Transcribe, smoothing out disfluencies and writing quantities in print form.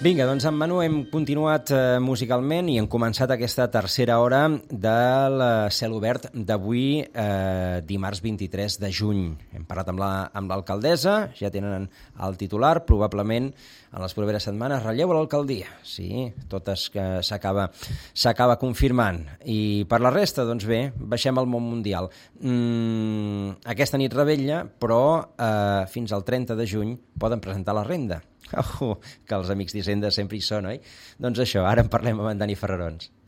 Vinga, doncs amb Manu hem continuat musicalment i hem començat aquesta tercera hora del Cel Obert d'avui, dimarts 23 de juny. Hem parlat amb l'alcaldessa, ja tenen el titular, probablement en les properes setmanes relleu a l'alcaldia. Sí, tot s'acaba confirmant. I per la resta, doncs bé, baixem al món mundial. Aquesta nit rebella, però fins al 30 de juny poden presentar la renda. Que els amics d'Hisenda sempre hi són, oi? Doncs això, ara en parlem amb en Dani Ferrarons.